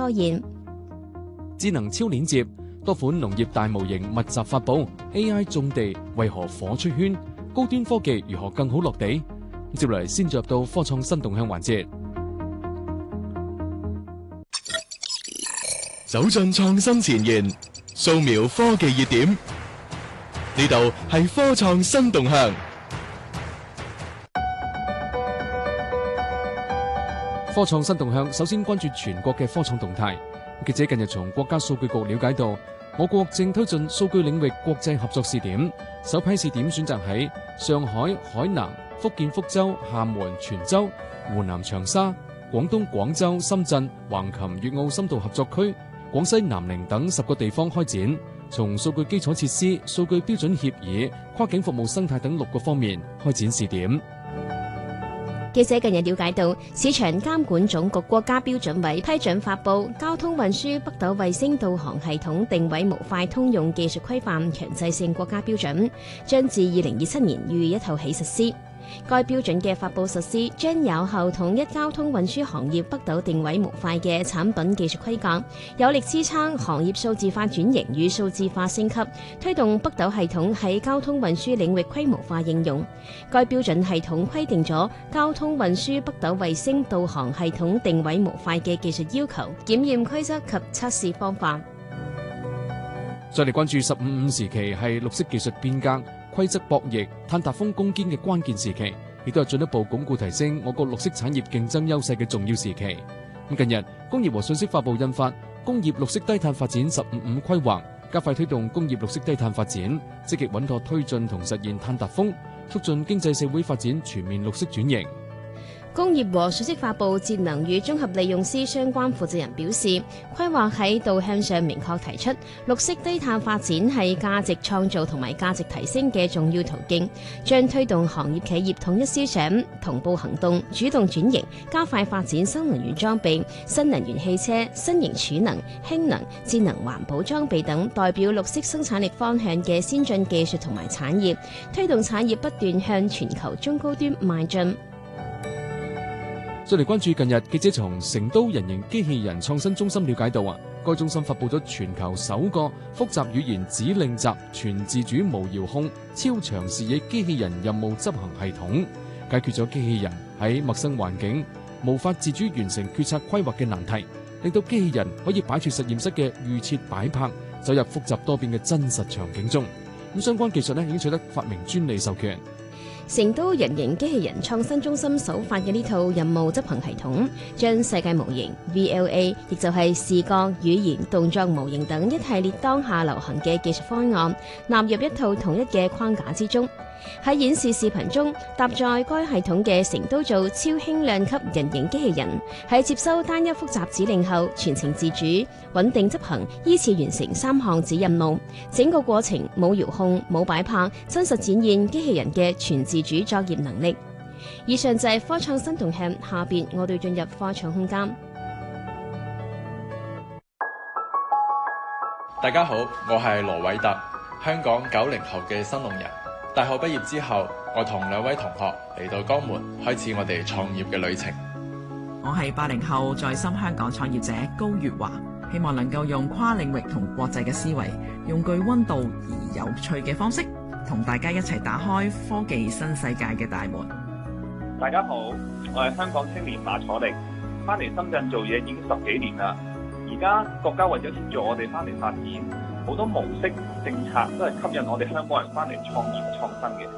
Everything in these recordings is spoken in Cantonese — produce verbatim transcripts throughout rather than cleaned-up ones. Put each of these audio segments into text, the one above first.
拖延。 智能超鏈接，多款農業大模型密集發布 ，A I 種地為何火出圈？高端科技如何更好落地？接嚟先進入到科創新動向環節， 走進創新前沿，掃描科技熱點，呢度係科創新動向。 科創新動向首先關注全國嘅科創動態。記者近日從國家數據局了解到，我國正推進數據領域國際合作試點，首批試點選擇喺上海、海南、福建福州、廈門、泉州、湖南長沙、廣東廣州、深圳、橫琴、粵澳深度合作區、廣西南寧等十個地方開展，從數據基礎設施、數據標準協議、跨境服務生態等六個方面開展試點。 記者近日了解到，市場監管總局國家標準委批准發布交通運輸北斗衛星導航系統定位模塊通用技術規範強制性國家標準，將自二零二七年二月一號起實施。該標準嘅發布實施，將有效統一交通運輸行業北斗定位模塊嘅產品技術規格，有力支撐行業數字化轉型與數字化升級，推動北斗系統喺交通運輸領域規模化應用。該標準系統規定咗交通運輸北斗衛星導航系統定位模塊嘅技術要求、檢驗規則及測試方法。 再嚟關注十五五時期係綠色技術變革、規則博弈、碳達峰攻堅嘅關鍵時期，亦都係進一步鞏固提升我國綠色產業競爭優勢嘅重要時期。咁近日，工業和信息發布印發《工業綠色低碳發展十五五規劃》，加快推動工業綠色低碳發展，積極穩妥推進同實現碳達峰，促進經濟社會發展全面綠色轉型。 工業和信息發布節能與綜合利用司相關負責人表示，規劃喺導向上明確提出，綠色低碳發展係價值創造同埋價值提升嘅重要途徑，將推動行業企業統一思想、同步行動、主動轉型，加快發展新能源裝備、新能源汽車、新型儲能、氫能、智能環保裝備等代表綠色生產力方向嘅先進技術同埋產業，推動產業不斷向全球中高端邁進。 再嚟關注近日，記者從成都人形機器人創新中心了解到啊，該中心發布咗全球首個複雜語言指令集全自主無遙控超長視野機器人任務執行系統，解決咗機器人喺陌生環境無法自主完成決策規劃嘅難題，令到機器人可以擺脫實驗室嘅預設擺拍，走入複雜多變嘅真實場景中。咁相關技術呢已經取得發明專利授權。 成都人形機器人創新中心首發嘅呢套任務執行系統，將世界模型 V L A， 亦就係視覺、語言、動作模型等一系列當下流行嘅技術方案，納入一套統一嘅框架之中。喺演示視頻中，搭載該系統嘅成都造超輕量級人形機器人，喺接收單一複雜指令後，全程自主、穩定執行，依次完成三項子任務。整個過程冇遙控、冇擺拍，真實展現機器人嘅全自主作業能力。以上就係科創新動向，下邊我哋進入科創空間。 大家好，我係羅偉特，香港九零後嘅新農人。大學畢業之後，我同兩位同學嚟到江門，開始我哋創業嘅旅程。 我係八零後在深香港創業者高月華，希望能夠用跨領域同國際嘅思維，用具溫度而有趣嘅方式，同大家一齊打開科技新世界嘅大門。 大家好，我係香港青年馬楚力，翻嚟深圳做嘢已經十幾年啦。而家國家為咗協助我哋翻嚟發展，好多模式政策都係吸引我哋香港人翻嚟創業創新嘅。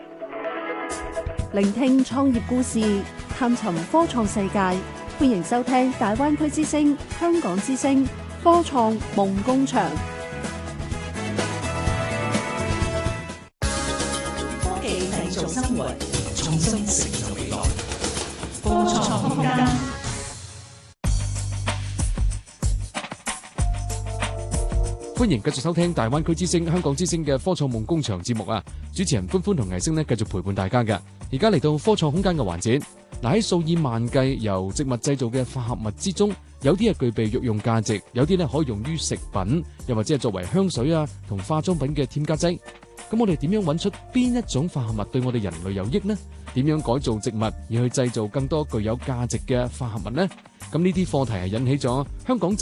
聆聽創業故事，探尋科創世界，歡迎收聽大灣區之聲、香港之聲科創夢工場。 科技製造生活，創新成就未來。科創空間。 歡迎繼續收聽大灣區之聲、香港之聲嘅科創夢工場節目啊！主持人歡歡同藝星呢繼續陪伴大家嘅。而家嚟到科創空間嘅環節，嗱，喺數以萬計由植物製造嘅化合物之中，有啲係具備藥用價值，有啲呢可以用於食品，又或者係作為香水啊同化妝品嘅添加劑。咁我哋點樣揾出邊一種化合物對我哋人類有益呢？點樣改造植物而去製造更多具有價值嘅化合物呢？咁呢啲課題係引起咗香港